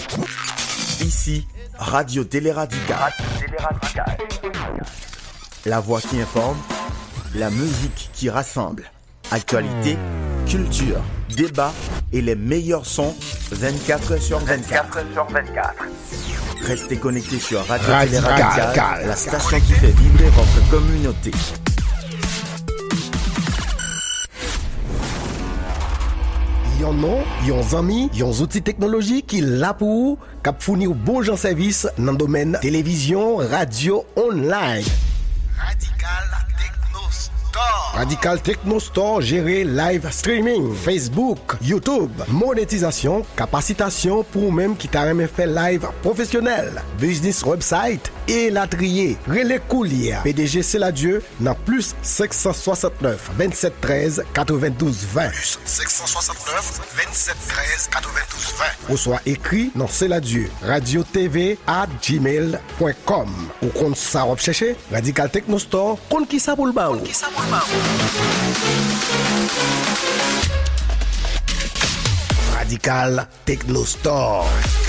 Ici, Radio Télé Radical. La voix qui informe, la musique qui rassemble. Actualité, culture, débat et les meilleurs sons 24h sur 24. Restez connectés sur Radio Télé Radical, la station qui fait vibrer votre communauté. Yon non, yon zami, yon outils technologiques qui là pour cap fournir bon gens service dans le domaine télévision, radio, online. Radical Techno Store géré live streaming, Facebook, YouTube, monétisation, capacitation pour même qui t'a remis fait live professionnel, business website et la trier. Relais Coulier, PDG C'est la Dieu, dans plus 569 27 13 92 20. Plus 569 27 13 92 20. Ou soit écrit dans C'est la Dieu, radio-tv@gmail.com. Ou compte ça rechercher, Radical Techno Store, compte qui ça pour le baou. Radical Techno Store.